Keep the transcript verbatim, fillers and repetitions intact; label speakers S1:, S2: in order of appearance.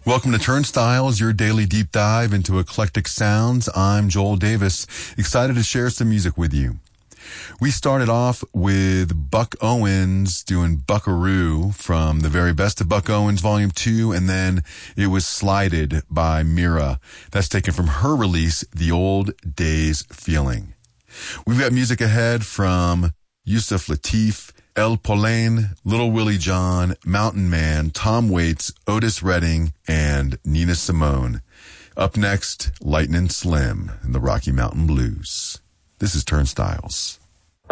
S1: Welcome to Turnstiles, your daily deep dive into eclectic sounds. I'm Joel Davis, excited to share some music with you. We started off with Buck Owens doing Buckaroo from the very best of Buck Owens Volume two, and then it was Slided by Mira. That's taken from her release, The Old Days Feeling. We've got music ahead from Yusuf Lateef, El Polen, Little Willie John, Mountain Man, Tom Waits, Otis Redding, and Nina Simone. Up next, Lightnin' Slim and the Rocky Mountain Blues. This is Turnstiles.